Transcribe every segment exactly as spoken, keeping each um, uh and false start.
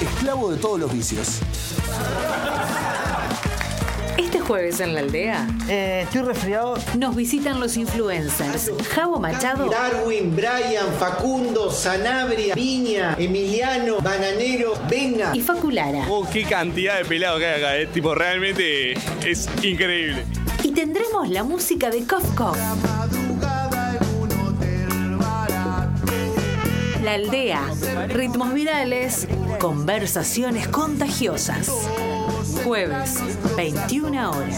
esclavo de todos los vicios. Este jueves en la aldea Eh, estoy resfriado. nos visitan los influencers Javo Machado, Darwin, Brian, Facundo, Sanabria, Viña, Emiliano, Bananero, Venga y Facu Lara. Oh, qué cantidad de pelados que hay acá, eh. Tipo, realmente es increíble. Y tendremos la música de Cof Cof. La aldea, ritmos virales, conversaciones contagiosas. Jueves, veintiuna horas.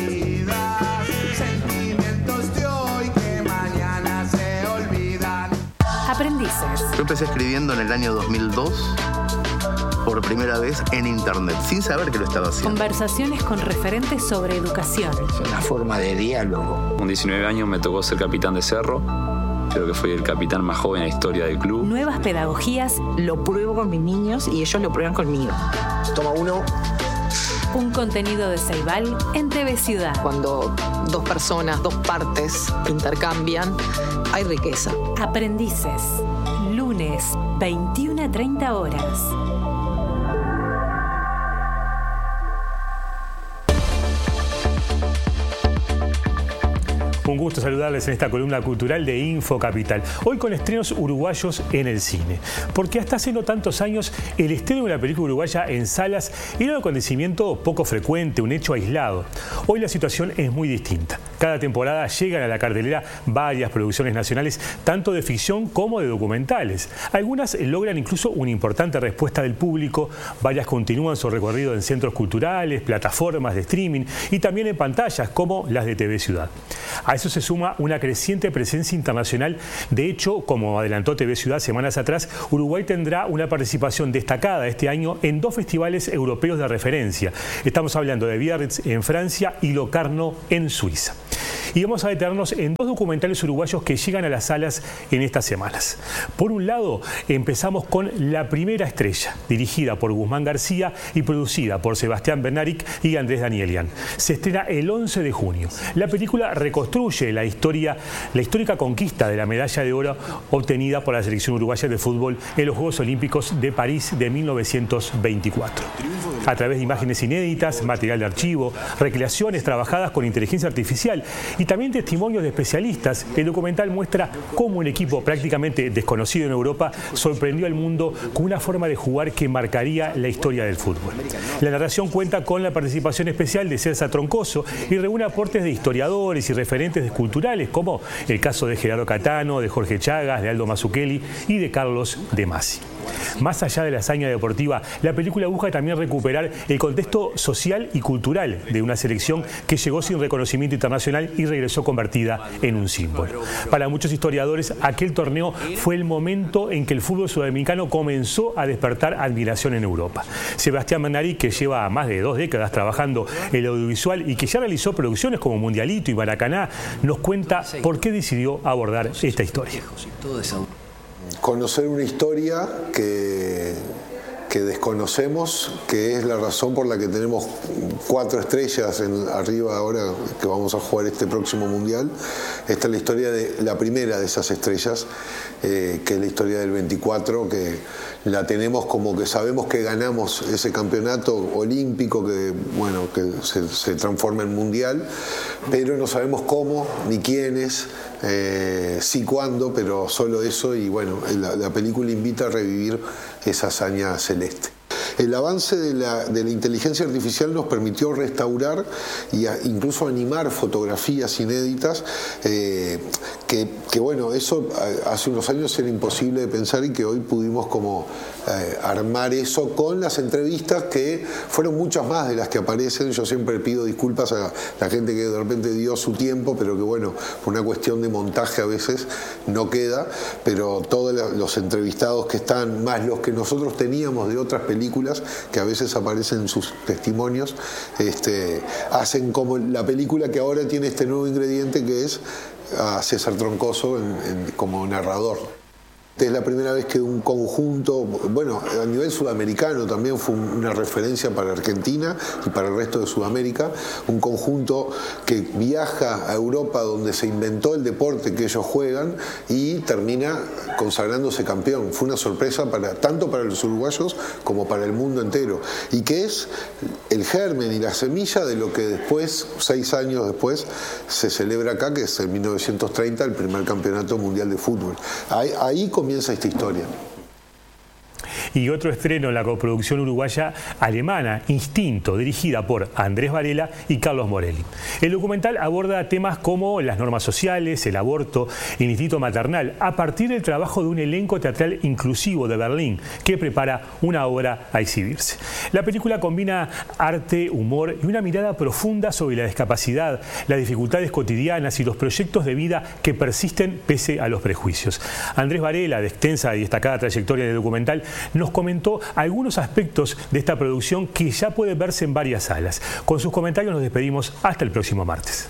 Aprendices. Yo empecé escribiendo en el año dos mil dos, por primera vez en internet, sin saber que lo estaba haciendo. Conversaciones con referentes sobre educación. Es una forma de diálogo. Con diecinueve años me tocó ser capitán de Cerro. Creo que fui el capitán más joven en la historia del club. Nuevas pedagogías. Lo pruebo con mis niños y ellos lo prueban conmigo. Toma uno. Un contenido de Ceibal en T V Ciudad. Cuando dos personas, dos partes intercambian, hay riqueza. Aprendices. Lunes, veintiuna a treinta horas. Un gusto saludarles en esta columna cultural de Info Capital. Hoy con estrenos uruguayos en el cine. Porque hasta hace no tantos años el estreno de una película uruguaya en salas era un acontecimiento poco frecuente, un hecho aislado. Hoy la situación es muy distinta. Cada temporada llegan a la cartelera varias producciones nacionales, tanto de ficción como de documentales. Algunas logran incluso una importante respuesta del público, varias continúan su recorrido en centros culturales, plataformas de streaming y también en pantallas como las de T V Ciudad. A eso se suma una creciente presencia internacional. De hecho, como adelantó T V Ciudad semanas atrás, Uruguay tendrá una participación destacada este año en dos festivales europeos de referencia. Estamos hablando de Biarritz en Francia y Locarno en Suiza. Y vamos a detenernos en dos documentales uruguayos que llegan a las salas en estas semanas. Por un lado, empezamos con La Primera Estrella, dirigida por Guzmán García y producida por Sebastián Bernaric y Andrés Danielian. Se estrena el once de junio. La película reconstruye la historia, la histórica conquista de la medalla de oro obtenida por la selección uruguaya de fútbol en los Juegos Olímpicos de París de mil novecientos veinticuatro. A través de imágenes inéditas, material de archivo, recreaciones trabajadas con inteligencia artificial y también testimonios de especialistas, el documental muestra cómo un equipo prácticamente desconocido en Europa sorprendió al mundo con una forma de jugar que marcaría la historia del fútbol. La narración cuenta con la participación especial de Celsa Troncoso y reúne aportes de historiadores y referentes culturales, como el caso de Gerardo Catano, de Jorge Chagas, de Aldo Mazzucchelli y de Carlos De Masi. Más allá de la hazaña deportiva, la película busca también recuperar el contexto social y cultural de una selección que llegó sin reconocimiento internacional y regresó convertida en un símbolo. Para muchos historiadores, aquel torneo fue el momento en que el fútbol sudamericano comenzó a despertar admiración en Europa. Sebastián Bernaric, que lleva más de dos décadas trabajando en el audiovisual y que ya realizó producciones como Mundialito y Maracaná, nos cuenta por qué decidió abordar esta historia. Conocer una historia que, que desconocemos, que es la razón por la que tenemos cuatro estrellas en, arriba ahora que vamos a jugar este próximo Mundial. Esta es la historia de la primera de esas estrellas, eh, que es la historia del veinticuatro, que la tenemos como que sabemos que ganamos ese campeonato olímpico que, bueno, que se, se transforma en mundial, pero no sabemos cómo ni quiénes, eh, sí cuándo, pero solo eso. Y bueno, la, la película invita a revivir esa hazaña celeste. El avance de la, de la inteligencia artificial nos permitió restaurar e incluso animar fotografías inéditas, eh, que, que bueno, eso hace unos años era imposible de pensar y que hoy pudimos como eh, armar eso con las entrevistas, que fueron muchas más de las que aparecen. Yo siempre pido disculpas a la gente que de repente dio su tiempo, pero que bueno, por una cuestión de montaje a veces no queda, pero todos los entrevistados que están, más los que nosotros teníamos de otras películas, que a veces aparecen en sus testimonios, este, hacen como la película que ahora tiene este nuevo ingrediente, que es a César Troncoso en, en, como narrador. Es la primera vez que un conjunto, bueno, a nivel sudamericano también fue una referencia para Argentina y para el resto de Sudamérica, un conjunto que viaja a Europa donde se inventó el deporte que ellos juegan y termina consagrándose campeón. Fue una sorpresa para tanto para los uruguayos como para el mundo entero, y que es el germen y la semilla de lo que después, seis años después, se celebra acá, que es en mil novecientos treinta el primer campeonato mundial de fútbol. Ahí, ahí comienza esta historia. Y otro estreno en la coproducción uruguaya alemana, Instinto, dirigida por Andrés Varela y Carlos Morelli. El documental aborda temas como las normas sociales, el aborto, el instinto maternal, a partir del trabajo de un elenco teatral inclusivo de Berlín, que prepara una obra a exhibirse. La película combina arte, humor y una mirada profunda sobre la discapacidad, las dificultades cotidianas y los proyectos de vida que persisten pese a los prejuicios. Andrés Varela, de extensa y destacada trayectoria en el documental, nos comentó algunos aspectos de esta producción que ya puede verse en varias salas. Con sus comentarios nos despedimos hasta el próximo martes.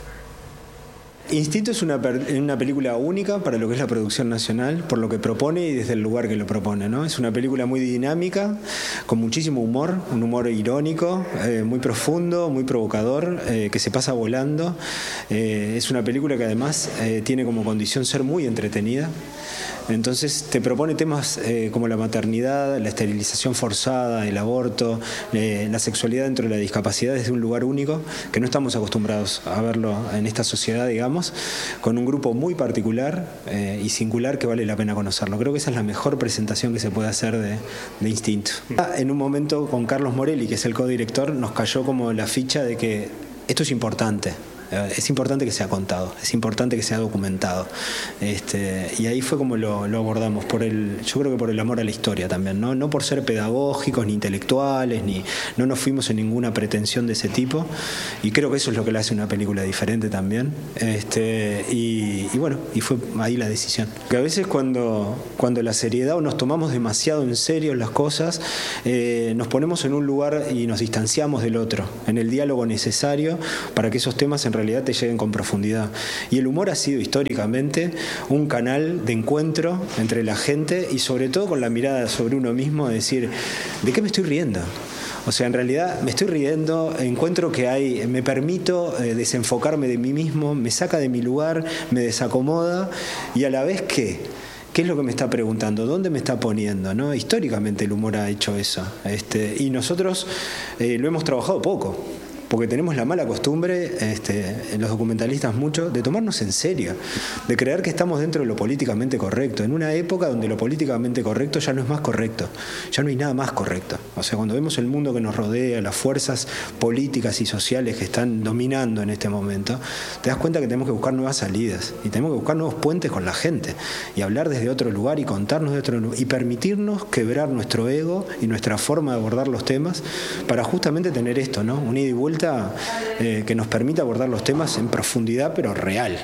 Instinto es una, una película única para lo que es la producción nacional, por lo que propone y desde el lugar que lo propone, ¿no? Es una película muy dinámica, con muchísimo humor, un humor irónico, eh, muy profundo, muy provocador, eh, que se pasa volando. Eh, es una película que además eh, tiene como condición ser muy entretenida. Entonces te propone temas eh, como la maternidad, la esterilización forzada, el aborto, eh, la sexualidad dentro de la discapacidad desde un lugar único, que no estamos acostumbrados a verlo en esta sociedad, digamos, con un grupo muy particular eh, y singular que vale la pena conocerlo. Creo que esa es la mejor presentación que se puede hacer de, de Instinto. En un momento con Carlos Morelli, que es el codirector, nos cayó como la ficha de que esto es importante. Es importante que sea contado, es importante que sea documentado. Este, y ahí fue como lo, lo abordamos, por el, yo creo que por el amor a la historia también, ¿no? No por ser pedagógicos, ni intelectuales, ni no nos fuimos en ninguna pretensión de ese tipo. Y creo que eso es lo que le hace una película diferente también. Este, y, y bueno, y fue ahí la decisión. Que a veces cuando, cuando la seriedad o nos tomamos demasiado en serio las cosas, eh, nos ponemos en un lugar y nos distanciamos del otro, en el diálogo necesario para que esos temas en realidad te lleguen con profundidad. Y el humor ha sido históricamente un canal de encuentro entre la gente y sobre todo con la mirada sobre uno mismo, de decir, ¿de qué me estoy riendo? O sea, en realidad me estoy riendo, encuentro que hay, me permito eh, desenfocarme de mí mismo, me saca de mi lugar, me desacomoda, y a la vez, ¿qué? ¿Qué es lo que me está preguntando? ¿Dónde me está poniendo? ¿No? Históricamente el humor ha hecho eso. Este, y nosotros eh, lo hemos trabajado poco. Porque tenemos la mala costumbre, este, en los documentalistas mucho, de tomarnos en serio, de creer que estamos dentro de lo políticamente correcto, en una época donde lo políticamente correcto ya no es más correcto, ya no hay nada más correcto. O sea, cuando vemos el mundo que nos rodea, las fuerzas políticas y sociales que están dominando en este momento, te das cuenta que tenemos que buscar nuevas salidas y tenemos que buscar nuevos puentes con la gente y hablar desde otro lugar y contarnos de otro lugar y permitirnos quebrar nuestro ego y nuestra forma de abordar los temas para justamente tener esto, ¿no? Un ida y vuelta Eh, que nos permita abordar los temas en profundidad, pero real.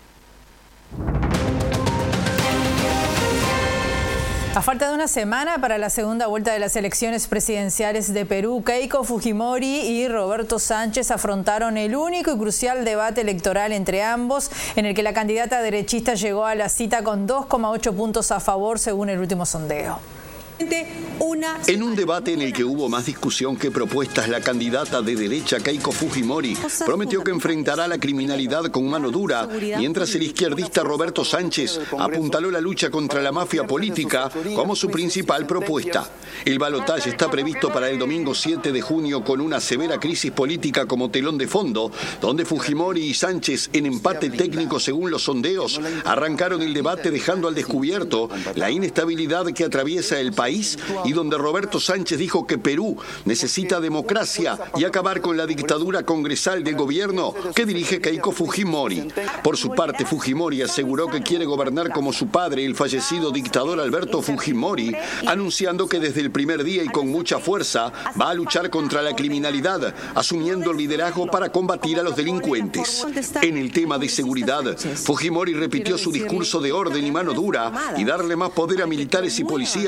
A falta de una semana para la segunda vuelta de las elecciones presidenciales de Perú, Keiko Fujimori y Roberto Sánchez afrontaron el único y crucial debate electoral entre ambos, en el que la candidata derechista llegó a la cita con dos coma ocho puntos a favor según el último sondeo. En un debate en el que hubo más discusión que propuestas, la candidata de derecha Keiko Fujimori prometió que enfrentará la criminalidad con mano dura, mientras el izquierdista Roberto Sánchez apuntaló la lucha contra la mafia política como su principal propuesta. El balotaje está previsto para el domingo siete de junio con una severa crisis política como telón de fondo, donde Fujimori y Sánchez, en empate técnico según los sondeos, arrancaron el debate dejando al descubierto la inestabilidad que atraviesa el país y donde Roberto Sánchez dijo que Perú necesita democracia y acabar con la dictadura congresal del gobierno que dirige Keiko Fujimori. Por su parte, Fujimori aseguró que quiere gobernar como su padre, el fallecido dictador Alberto Fujimori, anunciando que desde el primer día y con mucha fuerza va a luchar contra la criminalidad, asumiendo el liderazgo para combatir a los delincuentes. En el tema de seguridad, Fujimori repitió su discurso de orden y mano dura y darle más poder a militares y policías, mientras que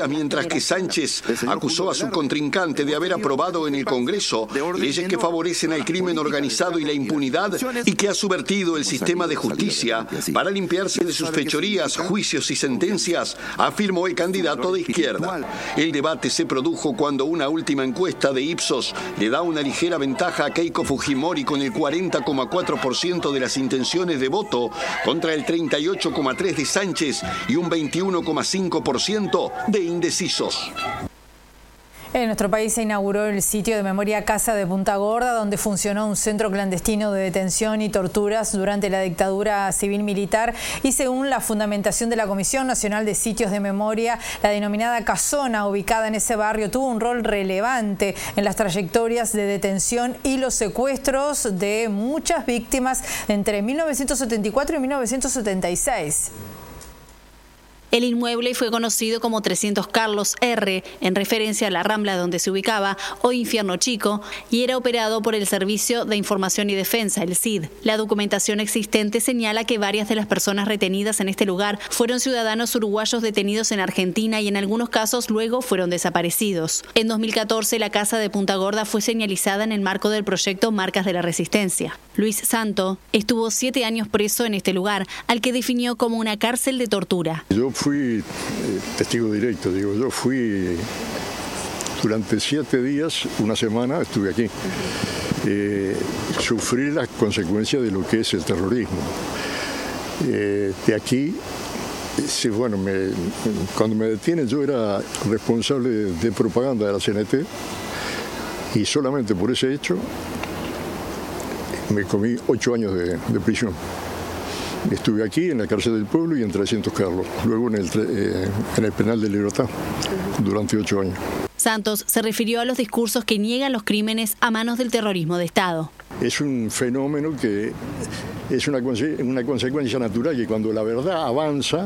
que Sánchez acusó a su contrincante de haber aprobado en el Congreso leyes que favorecen al crimen organizado y la impunidad y que ha subvertido el sistema de justicia para limpiarse de sus fechorías, juicios y sentencias, afirmó el candidato de izquierda. El debate se produjo cuando una última encuesta de Ipsos le da una ligera ventaja a Keiko Fujimori con el cuarenta coma cuatro por ciento de las intenciones de voto contra el treinta y ocho coma tres por ciento de Sánchez y un veintiuno coma cinco por ciento de indecisos. En nuestro país se inauguró el sitio de memoria Casa de Punta Gorda, donde funcionó un centro clandestino de detención y torturas durante la dictadura civil-militar, y según la fundamentación de la Comisión Nacional de Sitios de Memoria, la denominada Casona, ubicada en ese barrio, tuvo un rol relevante en las trayectorias de detención y los secuestros de muchas víctimas entre mil novecientos setenta y cuatro y mil novecientos setenta y seis. El inmueble fue conocido como trescientos Carlos R, en referencia a la Rambla donde se ubicaba, o Infierno Chico, y era operado por el Servicio de Información y Defensa, el S I D. La documentación existente señala que varias de las personas retenidas en este lugar fueron ciudadanos uruguayos detenidos en Argentina y en algunos casos luego fueron desaparecidos. En dos mil catorce, la Casa de Punta Gorda fue señalizada en el marco del proyecto Marcas de la Resistencia. Luis Santo estuvo siete años preso en este lugar, al que definió como una cárcel de tortura. Yo fui eh, testigo directo, digo, yo fui durante siete días, una semana, estuve aquí. Eh, sufrí las consecuencias de lo que es el terrorismo. Eh, de aquí, sí, bueno, me, cuando me detienen yo era responsable de, de propaganda de la C N T y solamente por ese hecho me comí ocho años de, de prisión. Estuve aquí en la cárcel del pueblo y en trescientos Carlos, luego en el, eh, en el penal de Libertad durante ocho años. Santos se refirió a los discursos que niegan los crímenes a manos del terrorismo de Estado. Es un fenómeno que es una, una consecuencia natural, que cuando la verdad avanza,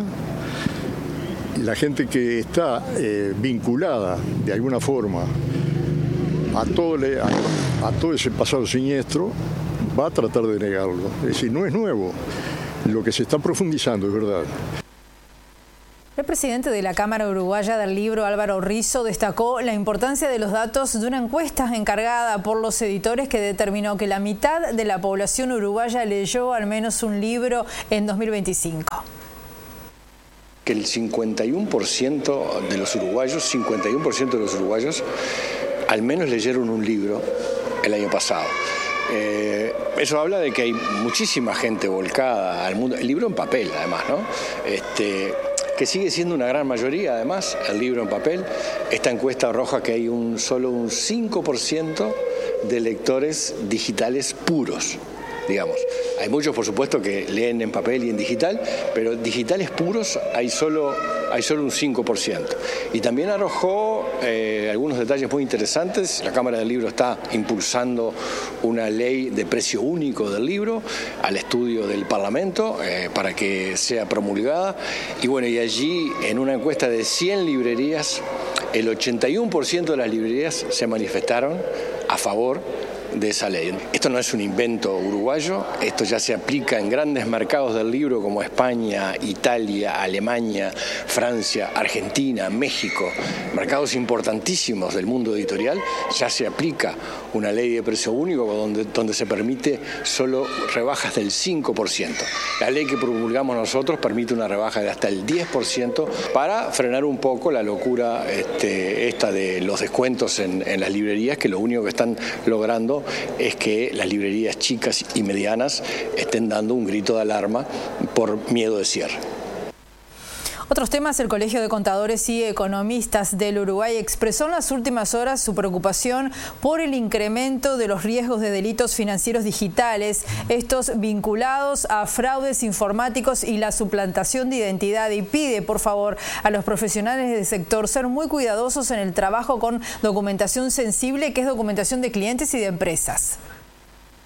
la gente que está eh, vinculada de alguna forma a todo, le, a, a todo ese pasado siniestro va a tratar de negarlo. Es decir, no es nuevo. Lo que se está profundizando es verdad. El presidente de la Cámara Uruguaya del Libro, Álvaro Rizzo, destacó la importancia de los datos de una encuesta encargada por los editores que determinó que la mitad de la población uruguaya leyó al menos un libro en dos mil veinticinco. Que el cincuenta y uno por ciento de los uruguayos, cincuenta y uno por ciento de los uruguayos, al menos leyeron un libro el año pasado. Eh, eso habla de que hay muchísima gente volcada al mundo, el libro en papel además, ¿no? Este, que sigue siendo una gran mayoría además, el libro en papel. Esta encuesta arroja que hay un, solo un cinco por ciento de lectores digitales puros, digamos. Hay muchos, por supuesto, que leen en papel y en digital, pero digitales puros hay solo, hay solo un cinco por ciento. Y también arrojó eh, algunos detalles muy interesantes. La Cámara del Libro está impulsando una ley de precio único del libro al estudio del Parlamento eh, para que sea promulgada. Y bueno, y allí en una encuesta de cien librerías, el ochenta y uno por ciento de las librerías se manifestaron a favor de esa ley. Esto no es un invento uruguayo, esto ya se aplica en grandes mercados del libro como España, Italia, Alemania, Francia, Argentina, México, mercados importantísimos del mundo editorial. Ya se aplica una ley de precio único donde, donde se permite solo rebajas del cinco por ciento. La ley que promulgamos nosotros permite una rebaja de hasta el diez por ciento para frenar un poco la locura este, esta de los descuentos en, en las librerías, que lo único que están logrando es que las librerías chicas y medianas estén dando un grito de alarma por miedo de cierre. Otros temas, el Colegio de Contadores y Economistas del Uruguay expresó en las últimas horas su preocupación por el incremento de los riesgos de delitos financieros digitales, estos vinculados a fraudes informáticos y la suplantación de identidad, y pide, por favor, a los profesionales del sector ser muy cuidadosos en el trabajo con documentación sensible, que es documentación de clientes y de empresas.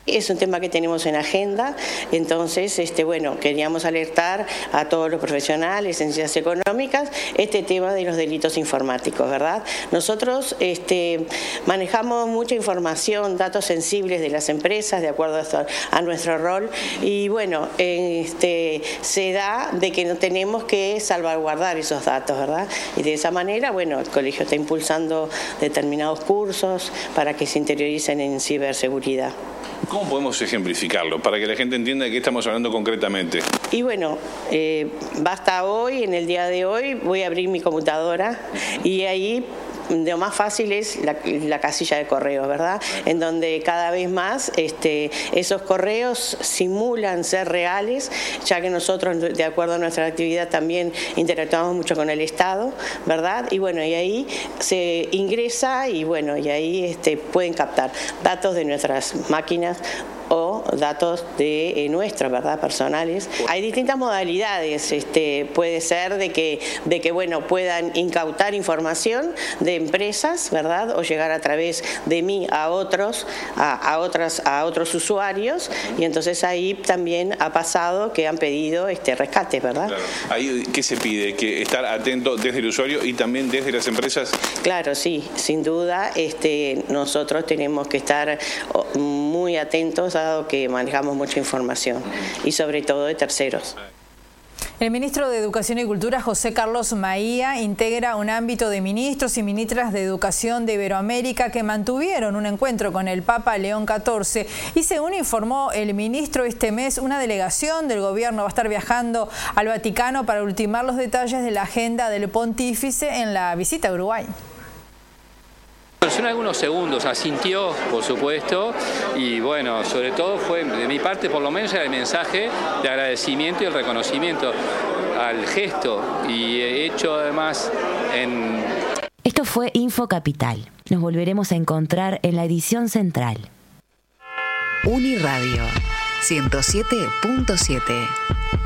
Es un tema que tenemos en agenda, entonces, este, bueno, queríamos alertar a todos los profesionales en ciencias económicas este tema de los delitos informáticos, ¿verdad? Nosotros este, manejamos mucha información, datos sensibles de las empresas, de acuerdo a, a nuestro rol, y bueno, este, se da de que no tenemos que salvaguardar esos datos, ¿verdad? Y de esa manera, bueno, el colegio está impulsando determinados cursos para que se interioricen en ciberseguridad. ¿Cómo podemos ejemplificarlo para que la gente entienda de qué estamos hablando concretamente? Y bueno, eh, basta hoy, en el día de hoy, voy a abrir mi computadora y ahí lo más fácil es la, la casilla de correos, ¿verdad? En donde cada vez más este, esos correos simulan ser reales, ya que nosotros, de acuerdo a nuestra actividad, también interactuamos mucho con el Estado, ¿verdad? Y bueno, y ahí se ingresa y bueno, y ahí este, pueden captar datos de nuestras máquinas o datos de eh, nuestros, ¿verdad?, personales. Hay distintas modalidades, este, puede ser de que, de que bueno, puedan incautar información de empresas, ¿verdad?, o llegar a través de mí a otros, a, a otras, a otros usuarios, y entonces ahí también ha pasado que han pedido este rescates, ¿verdad? Claro. Ahí, ¿qué se pide? ¿Que estar atento desde el usuario y también desde las empresas? Claro, sí, sin duda, este, nosotros tenemos que estar muy atentos, dado que manejamos mucha información y sobre todo de terceros. El ministro de Educación y Cultura, José Carlos Maía, integra un ámbito de ministros y ministras de Educación de Iberoamérica que mantuvieron un encuentro con el Papa León catorce y, según informó el ministro, este mes una delegación del gobierno va a estar viajando al Vaticano para ultimar los detalles de la agenda del pontífice en la visita a Uruguay. Son algunos segundos, asintió, por supuesto, y bueno, sobre todo fue, de mi parte por lo menos, era el mensaje de agradecimiento y el reconocimiento al gesto y hecho además en... Esto fue Info Capital. Nos volveremos a encontrar en la edición central. Uniradio ciento siete punto siete.